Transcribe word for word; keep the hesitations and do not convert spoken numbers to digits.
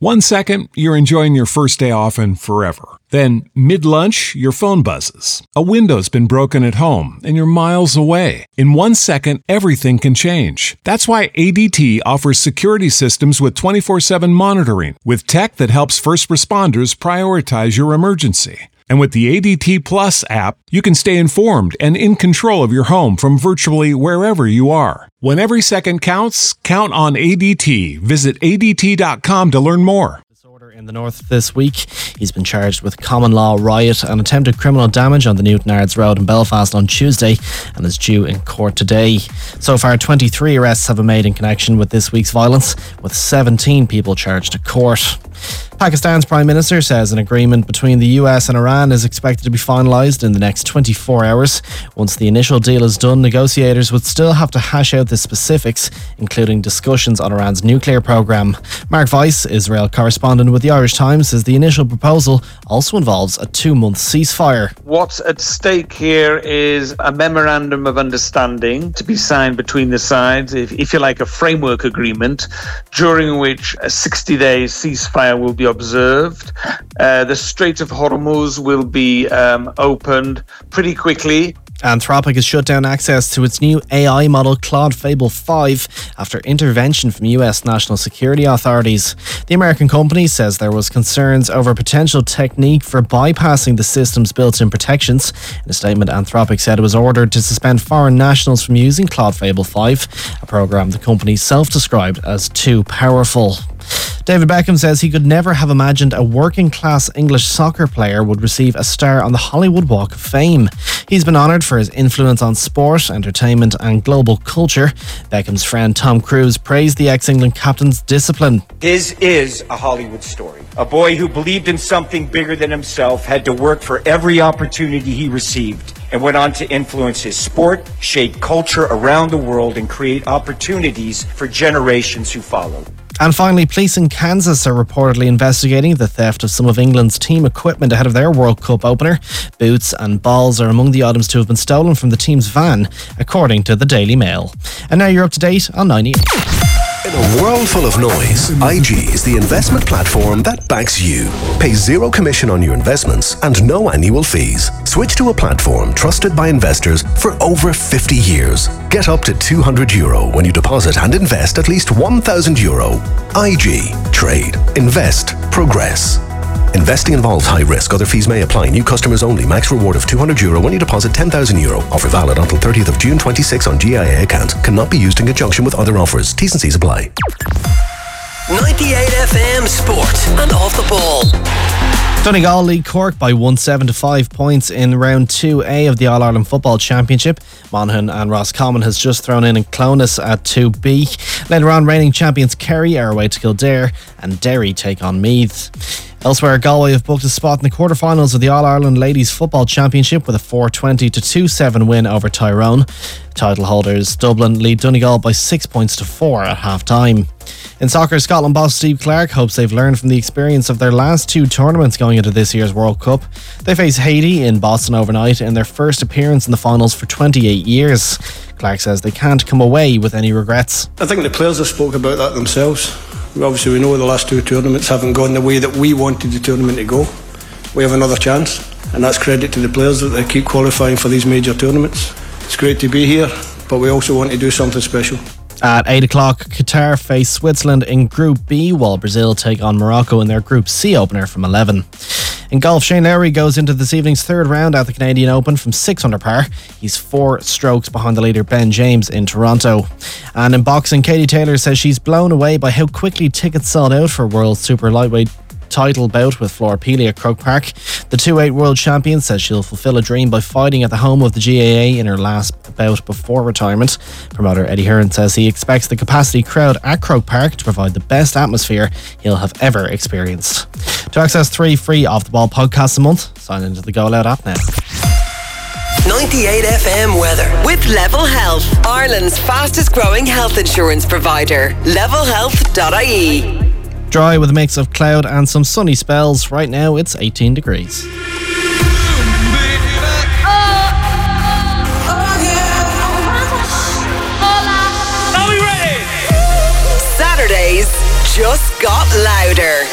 One second, you're enjoying your first day off and forever. Then, mid-lunch, your phone buzzes. A window's been broken at home and you're miles away. In one second, everything can change. That's why A D T offers security systems with twenty-four seven monitoring, with tech that helps first responders prioritize your emergency. And with the A D T Plus app, you can stay informed and in control of your home from virtually wherever you are. When every second counts, count on A D T. Visit A D T dot com to learn more. In the north this week, he's been charged with common law riot and attempted criminal damage on the Newtonards Road in Belfast on Tuesday and is due in court today. So far, twenty-three arrests have been made in connection with this week's violence, with seventeen people charged to court. Pakistan's Prime Minister says an agreement between the U S and Iran is expected to be finalised in the next twenty-four hours. Once the initial deal is done, negotiators would still have to hash out the specifics, including discussions on Iran's nuclear programme. Mark Weiss, Israel correspondent with the Irish Times, says the initial proposal also involves a two-month ceasefire. What's at stake here is a memorandum of understanding to be signed between the sides, if, if you like, a framework agreement, during which a sixty-day ceasefire will be observed. Uh, the Strait of Hormuz will be um, opened pretty quickly. Anthropic has shut down access to its new A I model Claude Fable five after intervention from U S national security authorities. The American company says there was concerns over potential technique for bypassing the system's built-in protections. In a statement, Anthropic said it was ordered to suspend foreign nationals from using Claude Fable five, a program the company self-described as too powerful. David Beckham says he could never have imagined a working-class English soccer player would receive a star on the Hollywood Walk of Fame. He's been honoured for his influence on sport, entertainment and global culture. Beckham's friend Tom Cruise praised the ex-England captain's discipline. His is a Hollywood story. A boy who believed in something bigger than himself, had to work for every opportunity he received, and went on to influence his sport, shape culture around the world, and create opportunities for generations who followed. And finally, police in Kansas are reportedly investigating the theft of some of England's team equipment ahead of their World Cup opener. Boots and balls are among the items to have been stolen from the team's van, according to the Daily Mail. And now you're up to date on ninety-eight. In a world full of noise, I G is the investment platform that backs you. Pay zero commission on your investments and no annual fees. Switch to a platform trusted by investors for over fifty years. Get up to two hundred euro when you deposit and invest at least one thousand euro. I G. Trade. Invest. Progress. Investing involves high risk. Other fees may apply. New customers only. Max reward of two hundred euro when you deposit ten thousand euro. Offer valid until thirtieth of June twenty-six on G I A account. Cannot be used in conjunction with other offers. T's and C's apply. ninety-eight F M Sport and Off the Ball. Donegal lead Cork by one seventy-five points in round two A of the All-Ireland Football Championship. Monaghan and Roscommon has just thrown in in Clonus at two B. Later on, reigning champions Kerry are away to Kildare and Derry take on Meath. Elsewhere, Galway have booked a spot in the quarterfinals of the All-Ireland Ladies Football Championship with a four twenty to two seven win over Tyrone. Title holders Dublin lead Donegal by six points to four at half-time. In soccer, Scotland boss Steve Clarke hopes they've learned from the experience of their last two tournaments going into this year's World Cup. They face Haiti in Boston overnight in their first appearance in the finals for twenty-eight years. Clarke says they can't come away with any regrets. I think the players have spoke about that themselves. Obviously, we know the last two tournaments haven't gone the way that we wanted the tournament to go. We have another chance, and that's credit to the players that they keep qualifying for these major tournaments. It's great to be here, but we also want to do something special. At eight o'clock, Qatar face Switzerland in Group B, while Brazil take on Morocco in their Group C opener from eleven. In golf, Shane Lowry goes into this evening's third round at the Canadian Open from six under par. He's four strokes behind the leader Ben James in Toronto. And in boxing, Katie Taylor says she's blown away by how quickly tickets sold out for World Super Lightweight title bout with Flora Peely at Croke Park. The two eight world champion says she'll fulfill a dream by fighting at the home of the G A A in her last bout before retirement. Promoter Eddie Hearn says he expects the capacity crowd at Croke Park to provide the best atmosphere he'll have ever experienced. To access three free Off the Ball podcasts a month, sign into the Go Loud app now. ninety-eight F M weather with Level Health, Ireland's fastest growing health insurance provider. level health dot I E. Dry with a mix of cloud and some sunny spells. Right now it's eighteen degrees. Saturdays just got louder.